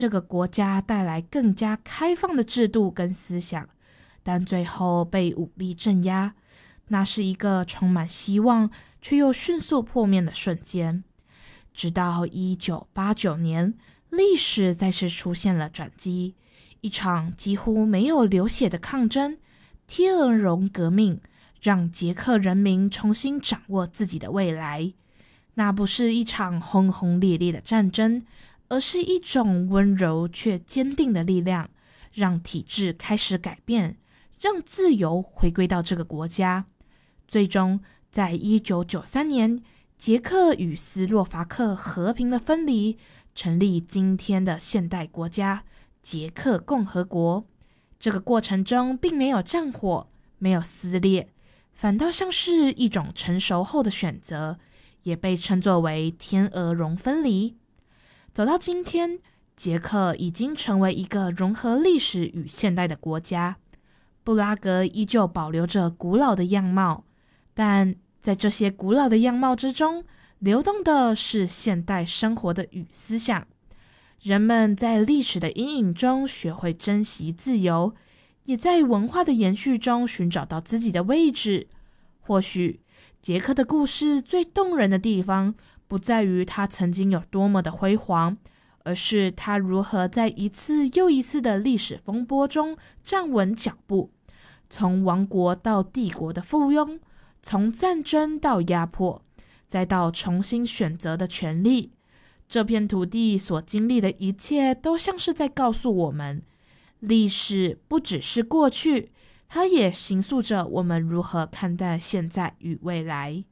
这个国家带来更加开放的制度跟思想，但最后被武力镇压。那是一个充满希望却又迅速破灭的瞬间。直到1989年，历史再次出现了转机，一场几乎没有流血的抗争——天鹅绒革命，让捷克人民重新掌握自己的未来。那不是一场轰轰烈烈的战争，而是一种温柔却坚定的力量，让体制开始改变，让自由回归到这个国家。最终，在1993年，捷克与斯洛伐克和平的分离，成立今天的现代国家捷克共和国。这个过程中并没有战火，没有撕裂，反倒像是一种成熟后的选择，也被称作为天鹅绒分离。走到今天，捷克已经成为一个融合历史与现代的国家。布拉格依旧保留着古老的样貌，但在这些古老的样貌之中，流动的是现代生活的与思想。人们在历史的阴影中学会珍惜自由，也在文化的延续中寻找到自己的位置。或许捷克的故事最动人的地方，不在于它曾经有多么的辉煌，而是它如何在一次又一次的历史风波中站稳脚步，从王国到帝国的附庸，从战争到压迫，再到重新选择的权利。这片土地所经历的一切，都像是在告诉我们，历史不只是过去，它也形塑着我们如何看待现在与未来。